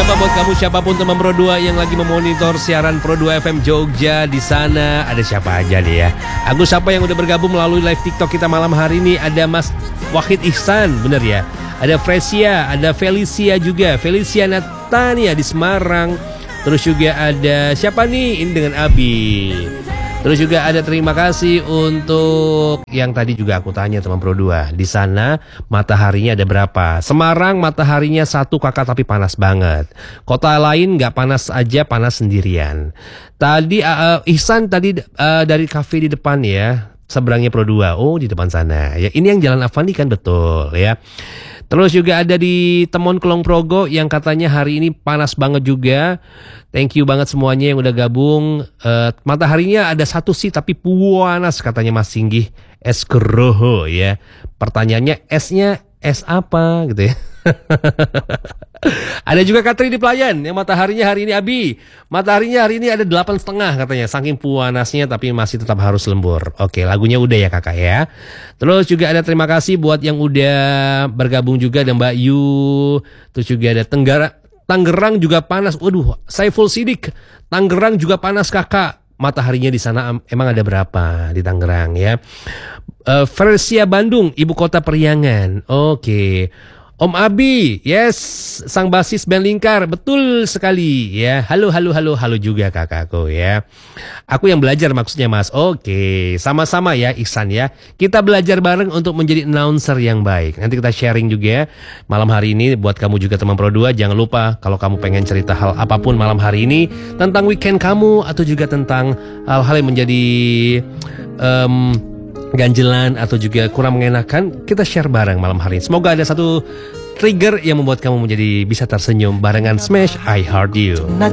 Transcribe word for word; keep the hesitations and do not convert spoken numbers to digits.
Sapa buat kamu siapapun teman Pro dua yang lagi memonitor siaran Pro dua F M Jogja. Di sana ada siapa aja nih ya. Aku sapa yang udah bergabung melalui live TikTok kita malam hari ini. Ada Mas Wahid Ihsan, bener ya. Ada Fresia, ada Felicia juga. Felicia Natania di Semarang. Terus juga ada siapa nih? Ini dengan Abi. Terus juga ada terima kasih untuk yang tadi juga aku tanya teman Pro dua. Di sana mataharinya ada berapa? Semarang mataharinya satu kakak tapi panas banget. Kota lain nggak panas aja, panas sendirian. Tadi uh, Ihsan tadi uh, dari kafe di depan ya, seberangnya Pro dua. Oh di depan sana. Ya ini yang Jalan Avandi kan, betul ya. Terus juga ada di Temon Kulon Progo yang katanya hari ini panas banget juga. Thank you banget semuanya yang udah gabung. Uh, mataharinya ada satu sih tapi panas katanya Mas Singgih. Es keroho ya. Pertanyaannya esnya es apa gitu ya. Ada juga Katri di Pelayan yang mataharinya hari ini Abi. Mataharinya hari ini ada delapan setengah katanya. Saking panasnya tapi masih tetap harus lembur. Oke, lagunya udah ya kakak ya. Terus juga ada terima kasih buat yang udah bergabung juga, ada Mbak Yu. Terus juga ada Tenggara, Tangerang juga panas. Waduh, Saiful Sidik. Tangerang juga panas kakak. Mataharinya di sana emang ada berapa di Tangerang ya? Uh, Versia Bandung, ibu kota Periangan. Oke. Om Abi, yes, sang basis band Lingkar, betul sekali ya. Halo, halo, halo, halo juga kakakku ya. Aku yang belajar maksudnya mas. Oke, sama-sama ya Ihsan ya. Kita belajar bareng untuk menjadi announcer yang baik. Nanti kita sharing juga ya malam hari ini. Buat kamu juga teman Pro dua, jangan lupa kalau kamu pengen cerita hal apapun malam hari ini tentang weekend kamu atau juga tentang hal-hal yang menjadi um, ganjelan atau juga kurang mengenakan, kita share bareng malam hari ini. Semoga ada satu trigger yang membuat kamu menjadi bisa tersenyum barengan Smash I Heart You.